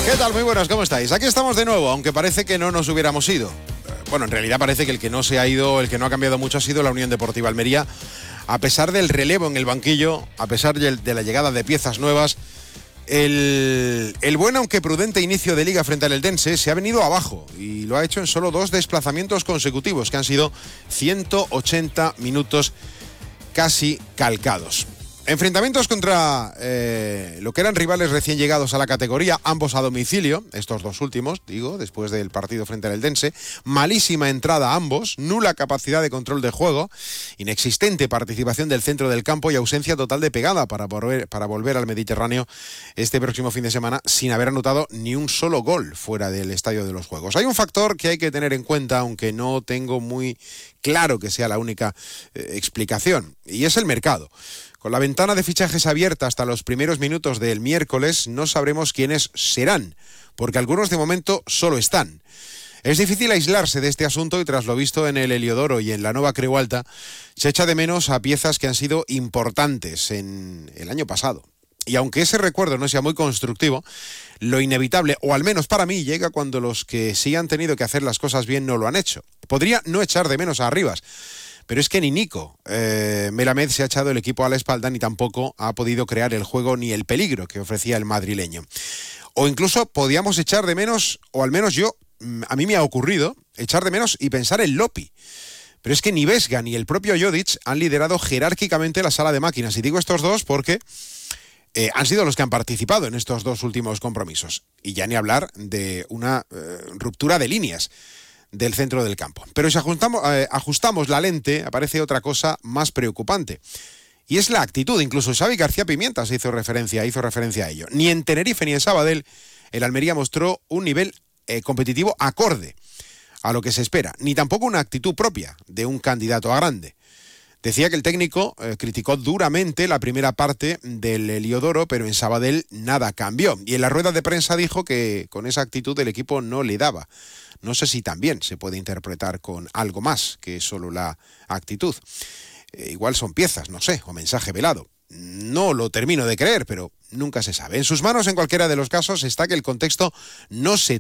¿Qué tal? Muy buenas, ¿cómo estáis? Aquí estamos de nuevo, aunque parece que no nos hubiéramos ido. Bueno, en realidad parece que el que no se ha ido, el que no ha cambiado mucho ha sido la Unión Deportiva Almería. A pesar del relevo en el banquillo, a pesar de la llegada de piezas nuevas, el buen aunque prudente inicio de liga frente al Eldense se ha venido abajo y lo ha hecho en solo 2 desplazamientos consecutivos, que han sido 180 minutos casi calcados. Enfrentamientos contra lo que eran rivales recién llegados a la categoría, ambos a domicilio, estos dos últimos, digo, después del partido frente al Eldense. Malísima entrada a ambos, nula capacidad de control de juego, inexistente participación del centro del campo y ausencia total de pegada para volver al Mediterráneo este próximo fin de semana sin haber anotado ni un solo gol fuera del Estadio de los Juegos. Hay un factor que hay que tener en cuenta, aunque no tengo muy claro que sea la única explicación, y es el mercado. Con la ventana de fichajes abierta hasta los primeros minutos del miércoles, no sabremos quiénes serán, porque algunos de momento solo están. Es difícil aislarse de este asunto y tras lo visto en el Heliodoro y en la Nova Creu Alta, se echa de menos a piezas que han sido importantes en el año pasado. Y aunque ese recuerdo no sea muy constructivo, lo inevitable, o al menos para mí, llega cuando los que sí han tenido que hacer las cosas bien no lo han hecho. Podría no echar de menos a Arribas, pero es que ni Nico Melamed se ha echado el equipo a la espalda, ni tampoco ha podido crear el juego ni el peligro que ofrecía el madrileño. O incluso podíamos echar de menos, o al menos a mí me ha ocurrido, echar de menos y pensar en Lopi. Pero es que ni Vesga ni el propio Jodic han liderado jerárquicamente la sala de máquinas. Y digo estos dos porque han sido los que han participado en estos 2 últimos compromisos. Y ya ni hablar de una ruptura de líneas del centro del campo. Pero si ajustamos la lente, aparece otra cosa más preocupante. Y es la actitud. Incluso Xavi García Pimienta hizo referencia a ello. Ni en Tenerife ni en Sabadell el Almería mostró un nivel competitivo acorde a lo que se espera. Ni tampoco una actitud propia de un candidato a grande. Decía que el técnico criticó duramente la primera parte del Heliodoro, pero en Sabadell nada cambió. Y en la rueda de prensa dijo que con esa actitud el equipo no le daba. No sé si también se puede interpretar con algo más que solo la actitud. Igual son piezas, no sé, o mensaje velado. No lo termino de creer, pero nunca se sabe. En sus manos, en cualquiera de los casos, está que el contexto no se